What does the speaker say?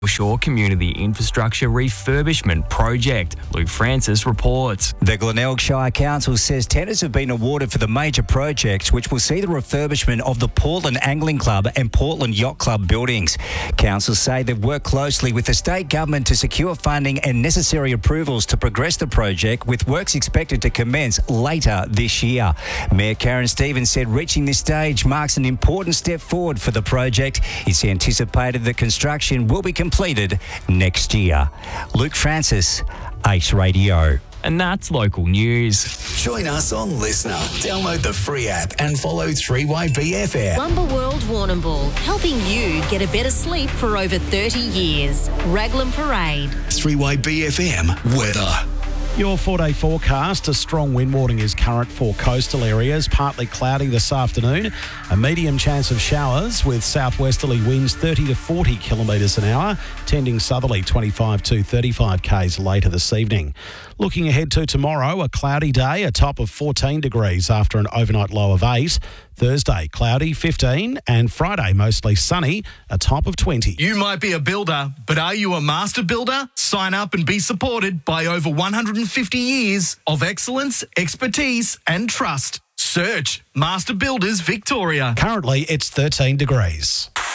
Shore Community Infrastructure Refurbishment Project. Luke Francis reports. The Glenelg Shire Council says tenders have been awarded for the major projects, which will see the refurbishment of the Portland Angling Club and Portland Yacht Club buildings. Councils say they've worked closely with the state government to secure funding and necessary approvals to progress the project, with works expected to commence later this year. Mayor Karen Stevens said reaching this stage marks an important step forward for the project. It's anticipated that construction will be completed next year. Luke Francis, Ace Radio. And that's local news. Join us on Listener. Download the free app and follow 3YBFM. Lumber World Warrnambool, helping you get a better sleep for over 30 years. Raglan Parade. 3YBFM weather. Your 4-day forecast, a strong wind warning is current for coastal areas, partly cloudy this afternoon, a medium chance of showers with southwesterly winds 30 to 40 kilometres an hour, tending southerly 25 to 35 k's later this evening. Looking ahead to tomorrow, a cloudy day, a top of 14 degrees after an overnight low of 8. Thursday, cloudy, 15, and Friday, mostly sunny, a top of 20. You might be a builder, but are you a master builder? Sign up and be supported by over 150 years of excellence, expertise and trust. Search Master Builders Victoria. Currently, it's 13 degrees.